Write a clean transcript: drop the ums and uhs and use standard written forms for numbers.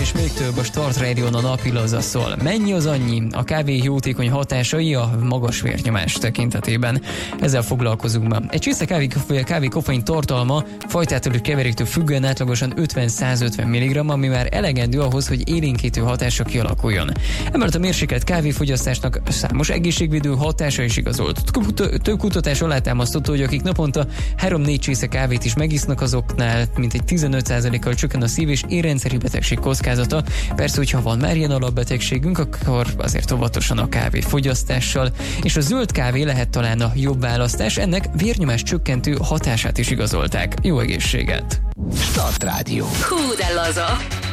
és még több a Start Radio-n a napilaza szól. Mennyi az annyi? A kávé jótékony hatásai a magas vérnyomás tekintetében. Ezzel foglalkozunk ma. Egy csésze kávé koffein tartalma fajtától és keveréktől függően átlagosan 50-150 mg, ami már elegendő ahhoz, hogy élénkítő hatása kialakuljon. Emellett a mérsékelt kávéfogyasztásnak számos egészségvédő hatása is igazolt. Több kutatás alátámasztotta, hogy akik naponta 3-4 csésze kávét is megisznak, azoknál mintegy 15%-kal csökken a szív- és érrendszeri betegség kockázata. Persze, hogyha van már ilyen alapbetegségünk, akkor azért óvatosan a kávéfogyasztással, és a zöld kávé lehet talán a jobb választás, ennek vérnyomás csökkentő hatását is igazolták. Jó egészséget! Start Radio. Hú, de laza!